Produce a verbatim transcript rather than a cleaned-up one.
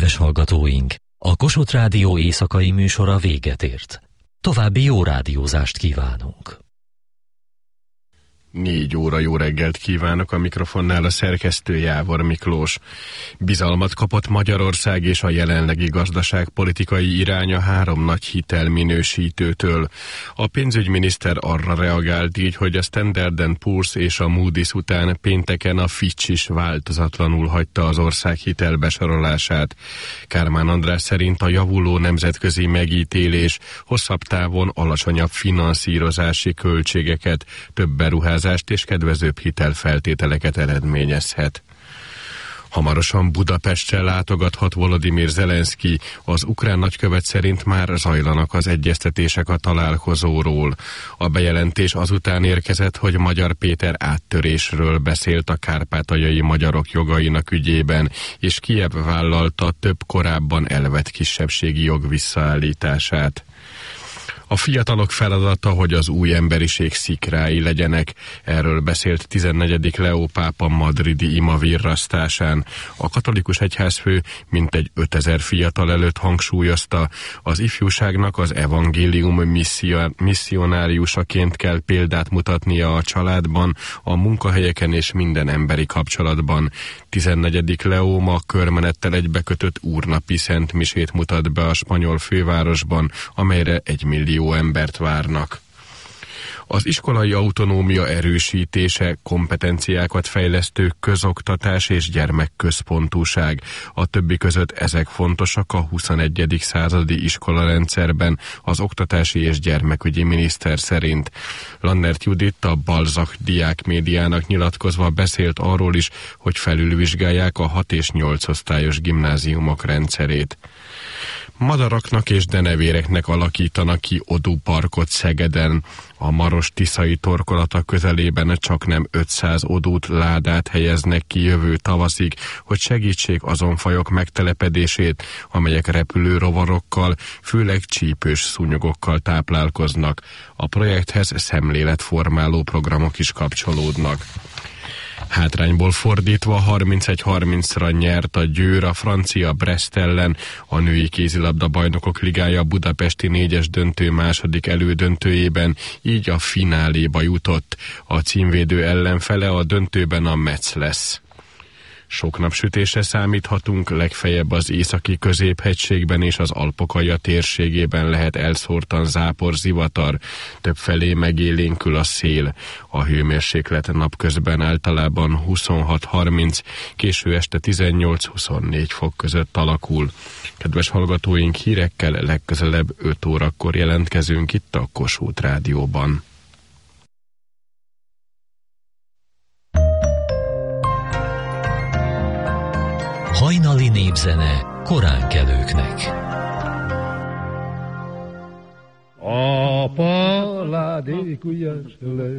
Kedves hallgatóink, a Kossuth Rádió éjszakai műsora véget ért. További jó rádiózást kívánunk. Négy óra jó reggelt kívánok, a mikrofonnál a szerkesztő Jávor Miklós. Bizalmat kapott Magyarország és a jelenlegi gazdaságpolitikai iránya három nagy hitelminősítőtől. A pénzügyminiszter arra reagált így, hogy a Standard and Poor's és a Moody's után pénteken a Fitch is változatlanul hagyta az ország hitelbesorolását. Kármán András szerint a javuló nemzetközi megítélés hosszabb távon alacsonyabb finanszírozási költségeket, több beruházást és kedvezőbb hitelfeltételeket eredményezhet. Hamarosan Budapestre látogathat Volodymyr Zelenszky, az ukrán nagykövet szerint már zajlanak az egyeztetések a találkozóról. A bejelentés azután érkezett, hogy Magyar Péter áttörésről beszélt a kárpátaljai magyarok jogainak ügyében, és Kijev vállalta több korábban elvett kisebbségi jog visszaállítását. A fiatalok feladata, hogy az új emberiség szikrái legyenek. Erről beszélt tizennegyedik Leó pápa madridi imavirrasztásán. A katolikus egyházfő mintegy ötezer fiatal előtt hangsúlyozta, az ifjúságnak az evangélium misszionáriusaként kell példát mutatnia a családban, a munkahelyeken és minden emberi kapcsolatban. tizennegyedik Leó ma körmenettel egybekötött úrnapi szentmisét mutat be a spanyol fővárosban, amelyre egy millió embert várnak. Az iskolai autonómia erősítése, kompetenciákat fejlesztő közoktatás és gyermekközpontúság. A többi között ezek fontosak a huszonegyedik századi iskolarendszerben, az oktatási és gyermekügyi miniszter szerint. Lannert Judit, a Balzak diákmédiának nyilatkozva beszélt arról is, hogy felülvizsgálják a hat és nyolc osztályos gimnáziumok rendszerét. Madaraknak és denevéreknek alakítanak ki odúparkot Szegeden. A Maros-Tiszai torkolata közelében csaknem ötszáz odút ládát helyeznek ki jövő tavaszig, hogy segítsék azon fajok megtelepedését, amelyek repülő rovarokkal, főleg csípős szúnyogokkal táplálkoznak. A projekthez szemléletformáló programok is kapcsolódnak. Hátrányból fordítva harmincegy harmincra nyert a Győr a francia Brest ellen, a női kézilabda bajnokok ligája budapesti négyes döntő második elődöntőjében, így a fináléba jutott. A címvédő ellenfele a döntőben a Metz lesz. Sok napsütésre számíthatunk, legfeljebb az északi középhegységben és az Alpokalja térségében lehet elszórtan zápor, zivatar, többfelé megélénkül a szél. A hőmérséklet napközben általában huszonhat harminc, késő este tizennyolc-huszonnégy fok között alakul. Kedves hallgatóink, hírekkel legközelebb öt órakor jelentkezünk itt a Kossuth Rádióban. Hajnali népzene koránkelőknek. A paládékujas le